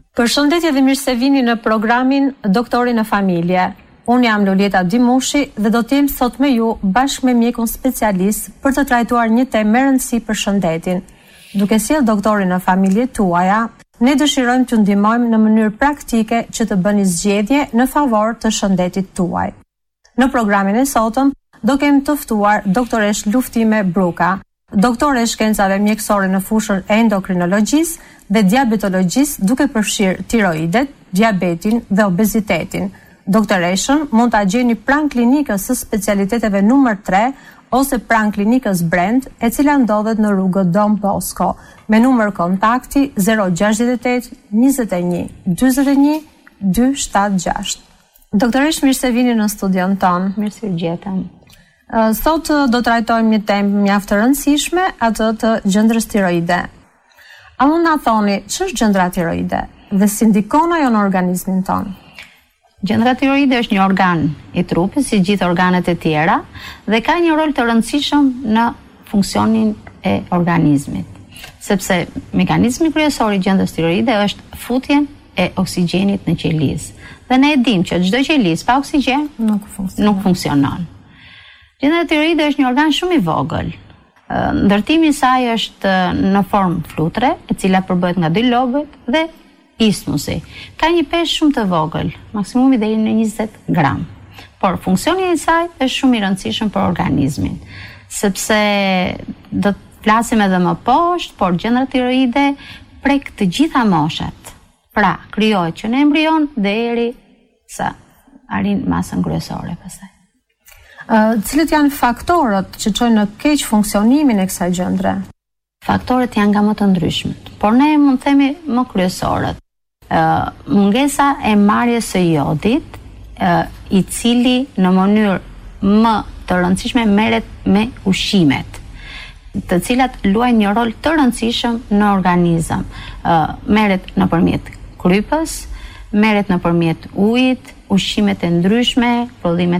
Përshëndetje dhe mirë se vini në programin Doktori në Familje. Unë jam Loleta Dimushi dhe do t'jem sot me ju bashkë me mjekun specialist për të trajtuar një temë me rëndësi për shëndetin. Duke sjellë doktorin në familje tuaja, ne dëshirojmë t'ju ndihmojmë në mënyrë praktike që të bëni zgjedhje në favor të shëndetit tuaj. Në programin e sotëm do kemi të ftuar doktoresh Luftime Bruka, doktore e shkencave mjekësore në fushën e endokrinologjisë dhe diabetologjisë, duke përfshirë tiroidet, diabetin dhe obezitetin. Doktoreshën mund ta gjeni pranë klinikës së specialiteteve numër 3 ose pranë klinikës Brend, e cila ndodhet në rrugën Don Bosco, me numër kontakti 068 21 41 276. Doktoresh, mirë se vini në studion ton. Mirë se u gjetëm. Sot do trajtojmë një temë mjaft të rëndësishme, atë të gjendrës tiroide. A mund na thoni ç'është gjendra tiroide dhe si ndikon ajo në organizmin ton? Gjendra tiroide është një organ i trupit, si gjithë organet e tjera, dhe ka një rol të rëndësishëm në funksionin e organizmit. Sepse mekanizmi kryesor i gjendrës tiroide është futjen e oksigjenit në qelizë. Dhe ne e dimë që çdo qelizë pa oksigjen nuk funksionon. Gjendra tiroide është një organ shumë i vogël. Ndërtimi i saj është në formë flutre, e cila përbëhet nga dy lobët dhe isthmusi. Ka një peshë shumë të vogël, maksimumi deri në 20 gram. Por funksioni i saj është shumë i rëndësishëm për organizmin, sepse do të flasim edhe më poshtë, por gjendra tiroide prek të gjitha moshat. Pra, krijohet që në embrion deri sa arrin masën kryesore pastaj. Cilët janë faktorët që çojnë në keq funksionimin e kësaj gjendre? Faktorët janë nga më të ndryshmet, por ne mund të themi më kryesorët. Mungesa e marrjes së jodit, i cili në mënyrë më të rëndësishme merret me ushqimet, të cilat luajnë një rol të rëndësishëm në organizëm. Merret nëpërmjet krypës, merret nëpërmjet ujit, ushqimet e ndryshme, prodhimet